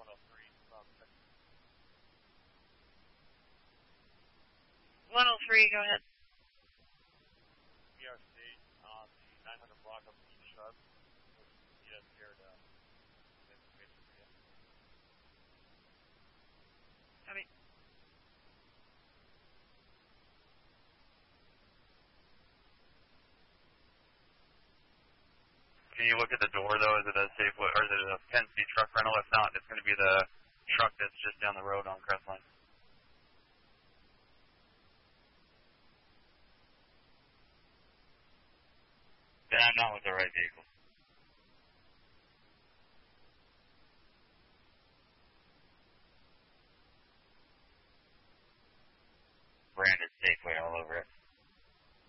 103, go ahead. Copy. Can you look at the door, though? Is it a safe, or is it a Penske truck rental? If not, it's going to be the truck that's just down the road on Crestline. Then I'm not with the right vehicle.